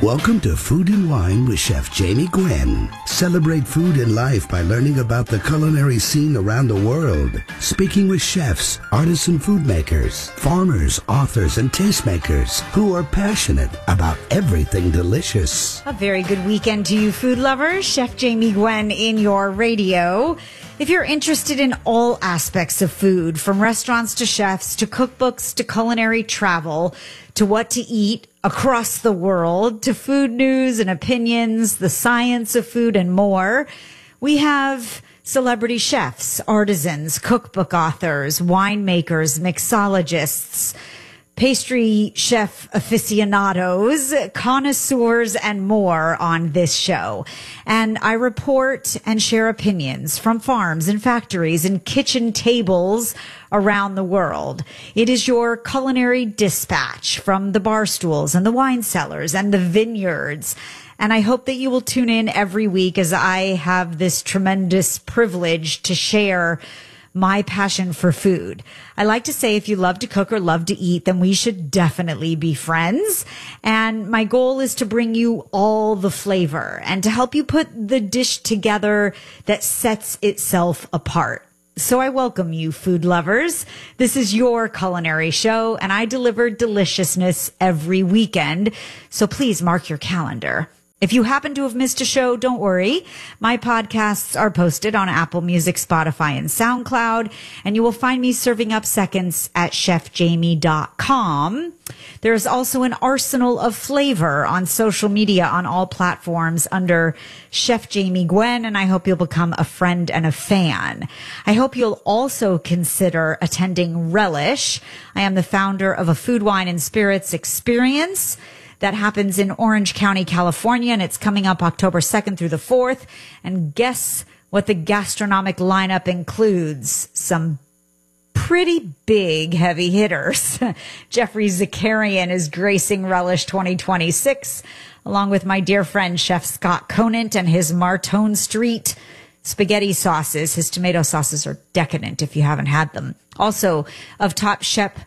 Welcome to Food and Wine with Chef Jamie Gwen. Celebrate food and life by learning about the culinary scene around the world. Speaking with chefs, artisan food makers, farmers, authors, and tastemakers who are passionate about everything delicious. A very good weekend to you, food lovers. Chef Jamie Gwen in your radio. If you're interested in all aspects of food, from restaurants to chefs to cookbooks to culinary travel to what to eat across the world to food news and opinions, the science of food and more, we have celebrity chefs, artisans, cookbook authors, winemakers, mixologists, pastry chef aficionados, connoisseurs, and more on this show. And I report and share opinions from farms and factories and kitchen tables around the world. It is your culinary dispatch from the bar stools and the wine cellars and the vineyards. And I hope that you will tune in every week as I have this tremendous privilege to share my passion for food. I like to say if you love to cook or love to eat, then we should definitely be friends. And my goal is to bring you all the flavor and to help you put the dish together that sets itself apart. So I welcome you, food lovers. This is your culinary show, and I deliver deliciousness every weekend. So please mark your calendar. If you happen to have missed a show, don't worry. My podcasts are posted on Apple Music, Spotify, and SoundCloud, and you will find me serving up seconds at chefjamie.com. There is also an arsenal of flavor on social media on all platforms under Chef Jamie Gwen, and I hope you'll become a friend and a fan. I hope you'll also consider attending Relish. I am the founder of a food, wine, and spirits experience that happens in Orange County, California, and it's coming up October 2nd through the 4th. And guess what the gastronomic lineup includes? Some pretty big heavy hitters. Jeffrey Zakarian is gracing Relish 2026, along with my dear friend Chef Scott Conant and his Martone Street spaghetti sauces. His tomato sauces are decadent if you haven't had them. Also, of top chef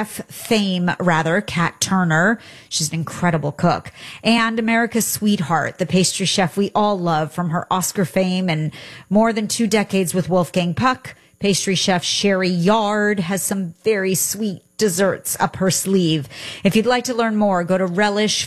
fame, Kat Turner. She's an incredible cook. And America's sweetheart, the pastry chef we all love from her Oscar fame and more than 2 decades with Wolfgang Puck. Pastry chef Sherry Yard has some very sweet desserts up her sleeve. If you'd like to learn more, go to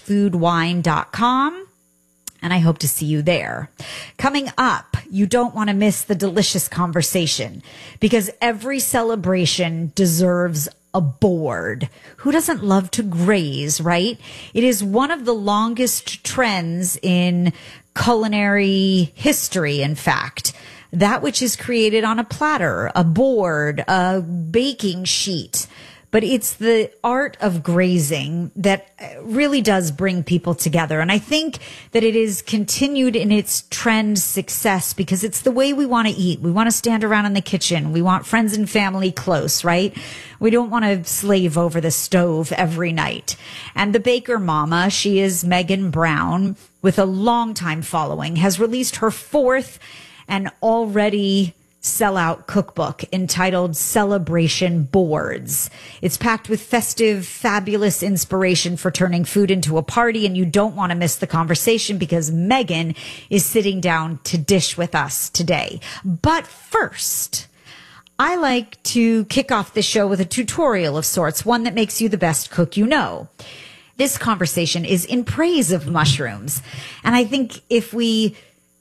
relishfoodwine.com. And I hope to see you there. Coming up, you don't want to miss the delicious conversation because every celebration deserves a board. Who doesn't love to graze, right? It is one of the longest trends in culinary history, in fact. That which is created on a platter, a board, a baking sheet. But it's the art of grazing that really does bring people together. And I think that it is continued in its trend success because it's the way we want to eat. We want to stand around in the kitchen. We want friends and family close, right? We don't want to slave over the stove every night. And the baker mama, she is Megan Brown, with a long-time following, has released her 4th and already sellout cookbook entitled Celebration Boards. It's packed with festive, fabulous inspiration for turning food into a party, and you don't want to miss the conversation because Megan is sitting down to dish with us today. But first, I like to kick off the show with a tutorial of sorts, one that makes you the best cook you know. This conversation is in praise of mushrooms, and I think if we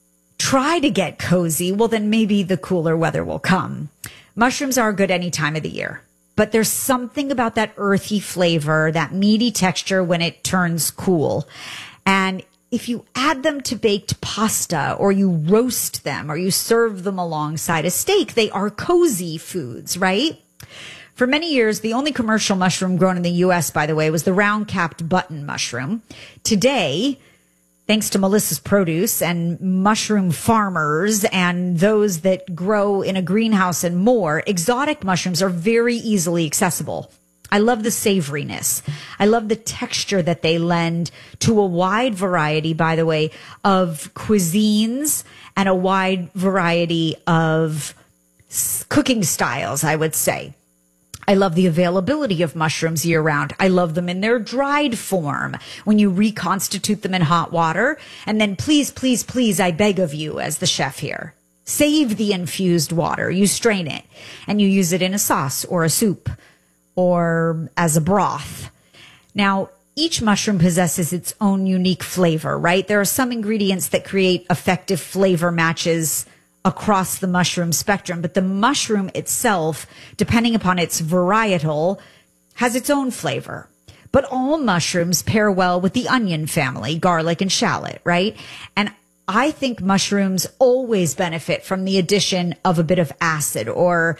try to get cozy, well, then maybe the cooler weather will come. Mushrooms are good any time of the year, but there's something about that earthy flavor, that meaty texture when it turns cool. And if you add them to baked pasta or you roast them or you serve them alongside a steak, they are cozy foods, right? For many years, the only commercial mushroom grown in the U.S., by the way, was the round-capped button mushroom. Today, thanks to Melissa's Produce and mushroom farmers and those that grow in a greenhouse and more, exotic mushrooms are very easily accessible. I love the savoriness. I love the texture that they lend to a wide variety, by the way, of cuisines and a wide variety of cooking styles, I would say. I love the availability of mushrooms year round. I love them in their dried form when you reconstitute them in hot water. And then please, please, please, I beg of you as the chef here, save the infused water. You strain it and you use it in a sauce or a soup or as a broth. Now, each mushroom possesses its own unique flavor, right? There are some ingredients that create effective flavor matches across the mushroom spectrum, but the mushroom itself, depending upon its varietal, has its own flavor. But all mushrooms pair well with the onion family, garlic and shallot, right? And I think mushrooms always benefit from the addition of a bit of acid or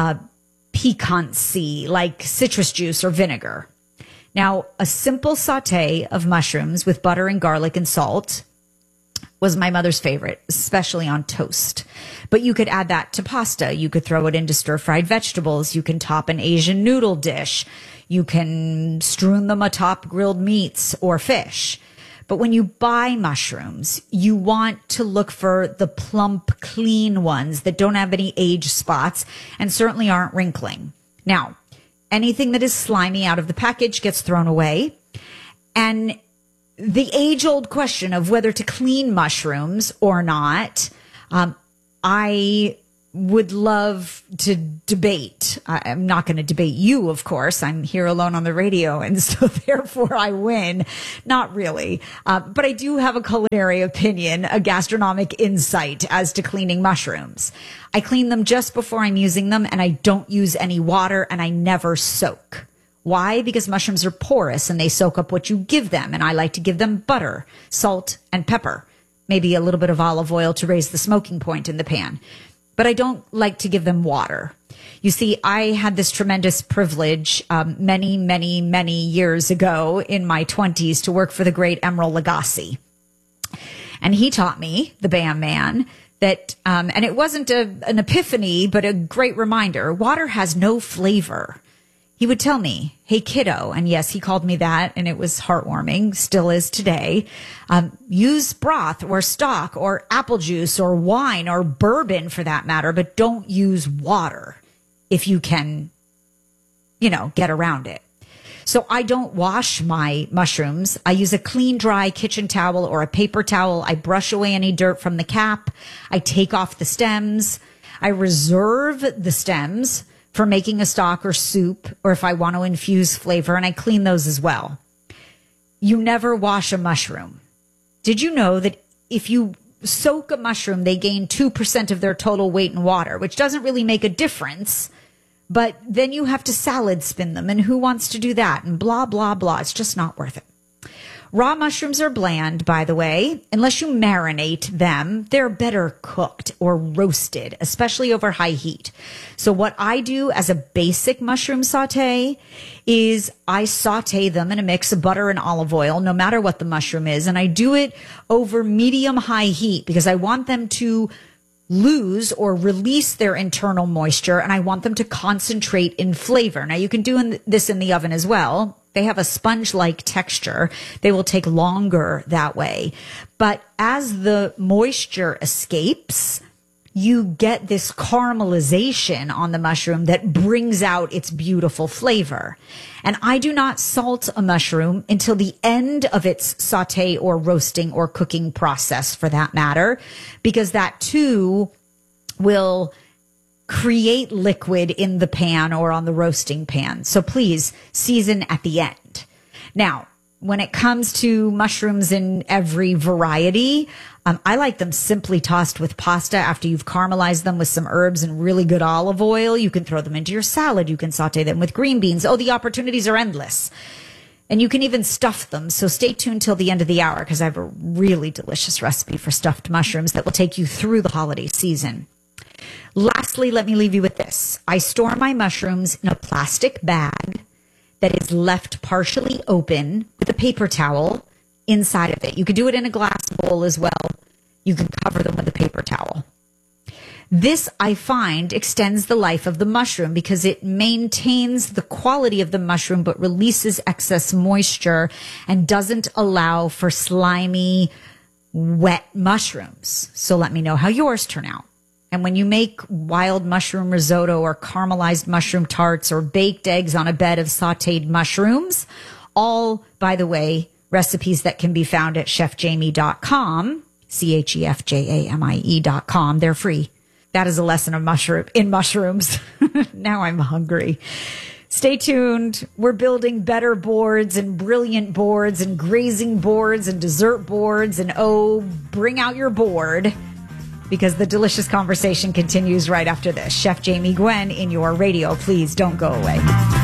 piquancy, like citrus juice or vinegar. Now, a simple saute of mushrooms with butter and garlic and salt was my mother's favorite, especially on toast. But you could add that to pasta. You could throw it into stir-fried vegetables. You can top an Asian noodle dish. You can strewn them atop grilled meats or fish. But when you buy mushrooms, you want to look for the plump, clean ones that don't have any age spots and certainly aren't wrinkling. Now, anything that is slimy out of the package gets thrown away. And the age-old question of whether to clean mushrooms or not, I would love to debate. I'm not going to debate you, of course. I'm here alone on the radio, and so therefore I win. Not really. But I do have a culinary opinion, a gastronomic insight as to cleaning mushrooms. I clean them just before I'm using them, and I don't use any water, and I never soak. Why? Because mushrooms are porous and they soak up what you give them. And I like to give them butter, salt, and pepper. Maybe a little bit of olive oil to raise the smoking point in the pan. But I don't like to give them water. You see, I had this tremendous privilege many, many, many years ago in my 20s to work for the great Emeril Lagasse. And he taught me, the BAM man, that, and it wasn't an epiphany, but a great reminder, water has no flavor. He would tell me, hey, kiddo, and yes, he called me that, and it was heartwarming, still is today, use broth or stock or apple juice or wine or bourbon for that matter, but don't use water if you can, get around it. So I don't wash my mushrooms. I use a clean, dry kitchen towel or a paper towel. I brush away any dirt from the cap. I take off the stems. I reserve the stems for making a stock or soup, or if I want to infuse flavor, and I clean those as well. You never wash a mushroom. Did you know that if you soak a mushroom, they gain 2% of their total weight in water, which doesn't really make a difference, but then you have to salad spin them, and who wants to do that? And blah, blah, blah. It's just not worth it. Raw mushrooms are bland, by the way. Unless you marinate them, they're better cooked or roasted, especially over high heat. So what I do as a basic mushroom saute is I saute them in a mix of butter and olive oil, no matter what the mushroom is. And I do it over medium-high heat because I want them to lose or release their internal moisture, and I want them to concentrate in flavor. Now, you can do this in the oven as well. They have a sponge-like texture. They will take longer that way. But as the moisture escapes, you get this caramelization on the mushroom that brings out its beautiful flavor. And I do not salt a mushroom until the end of its saute or roasting or cooking process, for that matter, because that too will create liquid in the pan or on the roasting pan. So please season at the end. Now, when it comes to mushrooms in every variety, I like them simply tossed with pasta after you've caramelized them with some herbs and really good olive oil. You can throw them into your salad. You can saute them with green beans. Oh, the opportunities are endless. And you can even stuff them. So stay tuned till the end of the hour because I have a really delicious recipe for stuffed mushrooms that will take you through the holiday season. Lastly, let me leave you with this. I store my mushrooms in a plastic bag that is left partially open with a paper towel inside of it. You could do it in a glass bowl as well. You can cover them with a paper towel. This, I find, extends the life of the mushroom because it maintains the quality of the mushroom but releases excess moisture and doesn't allow for slimy, wet mushrooms. So let me know how yours turn out. And when you make wild mushroom risotto or caramelized mushroom tarts or baked eggs on a bed of sauteed mushrooms, all, by the way, recipes that can be found at chefjamie.com, chefjamie.com. They're free. That is a lesson of mushrooms. Now I'm hungry. Stay tuned. We're building better boards and brilliant boards and grazing boards and dessert boards. And bring out your board, because the delicious conversation continues right after this. Chef Jamie Gwen in your radio. Please don't go away.